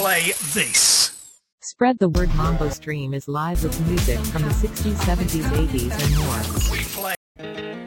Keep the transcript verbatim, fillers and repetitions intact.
play this. Spread the word. Mambo Stream is live with music from the sixties, seventies, eighties, and more. We play.